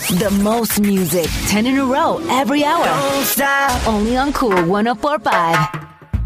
The most music, 10 in a row, every hour. Don't stop. Only on Cool 104.5.